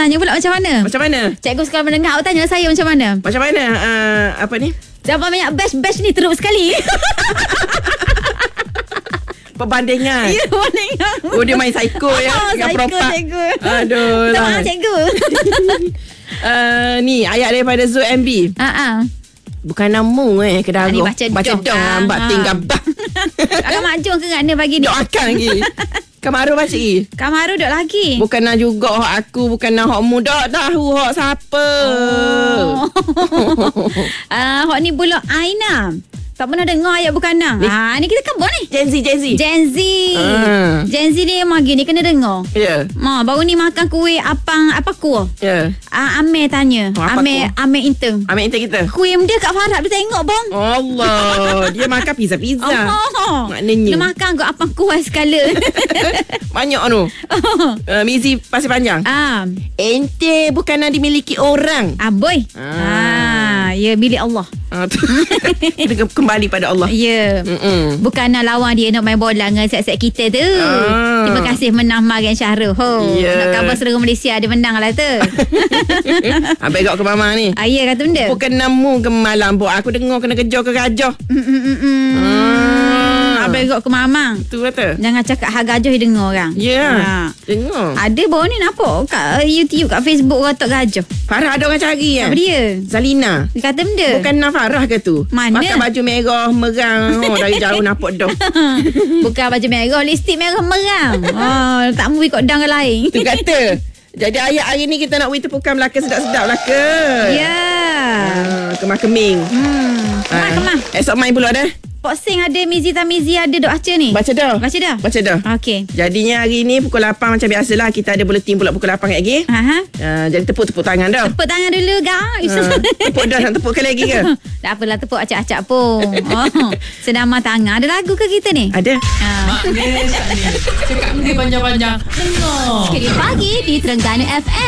tanya pula macam mana? Macam mana? Cikgu sekolah menengah awak tanya saya macam mana? Macam mana? Apa ni? Zaman banyak batch ni teruk sekali. Perbandingan. Ya, perbandingan. Oh, dia main psycho ya. Dengan Psycho, perompak. cikgu. Aduh Minta lah. maaf, cikgu. Ni ayat daripada Zul MB. Bukan namu kedara. Ni baca dong. Mbak tinggal bah. Akan majung ke kerana pagi ni? Doakan lagi. Kamaru baca lagi. Kamaru duk lagi. Bukan nak juga hak aku, bukan nak hak mu. Dak tahu hak siapa. Hak ni pula Aina. Tak pernah dengar ayat bukan nang. Ni kita khabar ni. Gen Z. Gen Z ni memang gini kena dengar. Ya. Baru ni makan kuih apa kuah. Ya. Amir tanya. Apa Amir intern. Ambil intai kita. Kuih dia kat Farhad dia tengok bang. Allah. Dia makan pizza. Maknanya. Dia makan kot apa kuah sekala. Banyak tu. Mizi Pasir Panjang. Ente bukan nak dimiliki orang. Boy. Ya, milik Allah. Kita kembali pada Allah. Ya. Bukan nak lawan dia nak main bola dengan set-set kita tu. Terima kasih menang Marian Syahrul. Nak cover seluruh Malaysia dia menang lah tu. Abang gak ke mama ni. Ya, kata benda. Bukan namu ke malam buat aku dengar kena kejar ke gajah. Abang gak ke mama. Tu kata. Jangan cakap hak gajah dia dengar orang. Ya. Dengar. Ada baru ni nampak kat YouTube, kat Facebook rotok gajah. Farah ada orang cari Apa dia? Zalina. Dia kata benda. Bukan Nak Farah ke tu? Mana? Pakai baju merah merang. Dari jauh nampak dah. Bukan baju merah, lipstick merah merang. Tak mau ikut dang lain. Tu kata. Jadi ayat hari ni kita nak wih tepukan Melaka sedap-sedap lah ke? Ya. Kemah-keming. Kemah. Esok main pula dah. Boxing ada, Mizi Tamizi ada, duk baca ni. Baca dah. Baca dah. Okey. Jadinya hari ni pukul 8 macam biasalah. Kita ada buletin pula pukul 8 lagi. Jadi tepuk tangan dah. Tepuk tangan dulu guys. Tepuk dah. Nak tepukkan lagi ke? Tak apalah, tepuk acak-acak pun. Senama tangan. Ada lagu ke kita ni? Ada. Maknanya cakap ni panjang-panjang. Dengar. Sekali pagi di Terengganu FM.